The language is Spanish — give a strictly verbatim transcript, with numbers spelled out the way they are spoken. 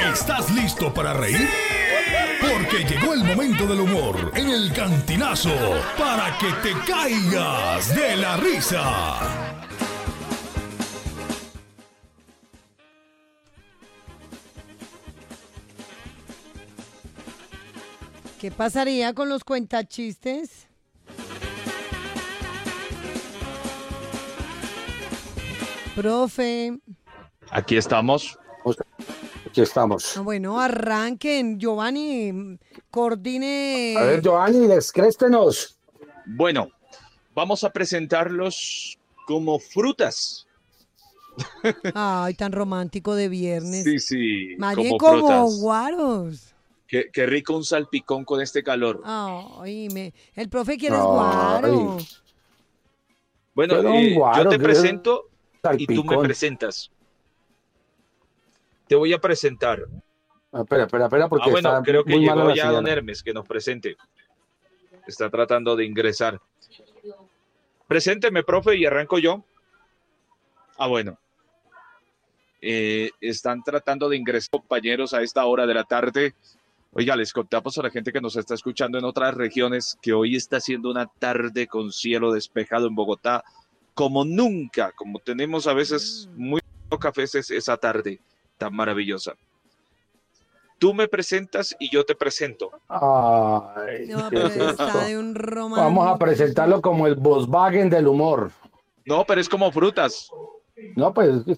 ¿Estás listo para reír? Porque llegó el momento del humor en el Cantinazo para que te caigas de la risa. ¿Qué pasaría con los cuentachistes? Profe. Aquí estamos. Aquí estamos. Ah, bueno, arranquen. Giovanni, coordine. A ver, Giovanni, descréstenos. Bueno, vamos a presentarlos como frutas. Ay, tan romántico de viernes. Sí, sí, Más como bien como frutas. guaros. Qué, qué rico un salpicón con este calor. Ay, me... el profe quiere es Ay. guaro. Bueno, Pero un eh, guaro, yo te que presento es y tú me salpicón. presentas. Te voy a presentar. Ah, espera, espera, espera, porque Ah, bueno, está creo que muy mala llegó la ya don señal. Hermes, que nos presente. Está tratando de ingresar. Presénteme, profe, y arranco yo. Ah, bueno. Eh, están tratando de ingresar compañeros a esta hora de la tarde. Oiga, les contamos a la gente que nos está escuchando en otras regiones que hoy está siendo una tarde con cielo despejado en Bogotá, como nunca, como tenemos a veces muy pocas veces esa tarde tan maravillosa. Tú me presentas y yo te presento. Ay, No, ¿qué pero es está esto? de un romance. Vamos a presentarlo como el Volkswagen del humor. No, pero es como frutas. No, pues